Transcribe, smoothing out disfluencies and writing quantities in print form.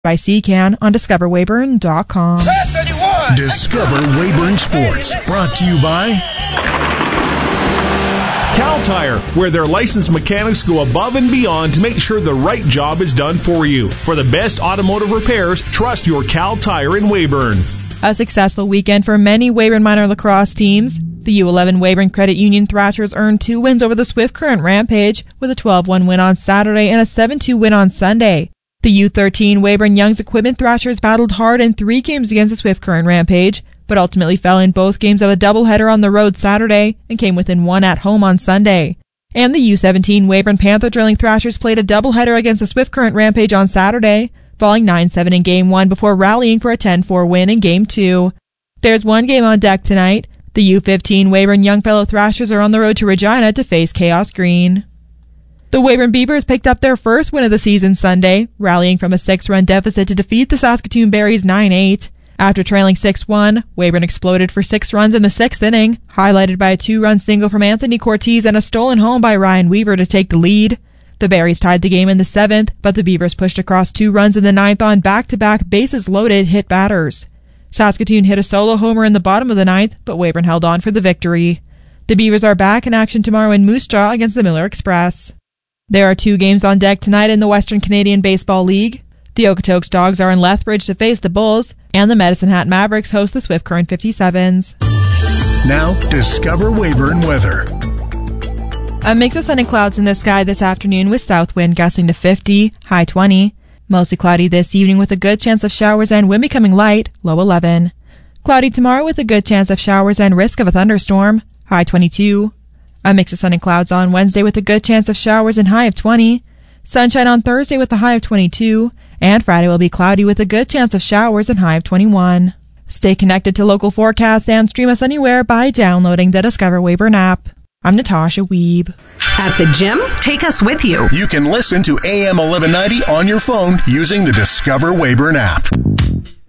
by CCAN on DiscoverWeyburn.com. Discover Weyburn Sports, brought to you by Cal Tire, where their licensed mechanics go above and beyond to make sure the right job is done for you. For the best automotive repairs, trust your Cal Tire in Weyburn. A successful weekend for many Weyburn minor lacrosse teams. The U11 Weyburn Credit Union Thrashers earned 2 wins over the Swift Current Rampage, with a 12-1 win on Saturday and a 7-2 win on Sunday. The U13 Weyburn Young's Equipment Thrashers battled hard in 3 games against the Swift Current Rampage, but ultimately fell in both games of a doubleheader on the road Saturday and came within 1 at home on Sunday. And the U17 Weyburn Panther Drilling Thrashers played a doubleheader against the Swift Current Rampage on Saturday, falling 9-7 in Game 1 before rallying for a 10-4 win in Game 2. There's one game on deck tonight. The U15 Weyburn Youngfellow Thrashers are on the road to Regina to face Chaos Green. The Weyburn Beavers picked up their first win of the season Sunday, rallying from a 6-run deficit to defeat the Saskatoon Berries 9-8. After trailing 6-1, Weyburn exploded for 6 runs in the 6th inning, highlighted by a 2-run single from Anthony Cortez and a stolen home by Ryan Weaver to take the lead. The Berries tied the game in the 7th, but the Beavers pushed across 2 runs in the 9th on back-to-back bases-loaded hit batters. Saskatoon hit a solo homer in the bottom of the 9th, but Weyburn held on for the victory. The Beavers are back in action tomorrow in Moose Jaw against the Miller Express. There are 2 games on deck tonight in the Western Canadian Baseball League. The Okotoks Dogs are in Lethbridge to face the Bulls, and the Medicine Hat Mavericks host the Swift Current 57s. Now, Discover Weyburn weather. A mix of sun and clouds in the sky this afternoon with south wind gusting to 50, high 20. Mostly cloudy this evening with a good chance of showers and wind becoming light, low 11. Cloudy tomorrow with a good chance of showers and risk of a thunderstorm, high 22. A mix of sun and clouds on Wednesday with a good chance of showers and high of 20. Sunshine on Thursday with a high of 22. And Friday will be cloudy with a good chance of showers and high of 21. Stay connected to local forecasts and stream us anywhere by downloading the Discover Weyburn app. I'm Natasha Wiebe. At the gym, take us with you. You can listen to AM 1190 on your phone using the Discover Weyburn app.